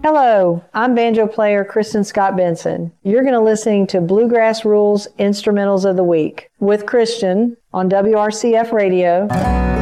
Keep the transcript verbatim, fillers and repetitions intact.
Hello, I'm banjo player Kristen Scott Benson. You're going to listen to Bluegrass Rules Instrumentals of the Week with Christian on W R C F Radio.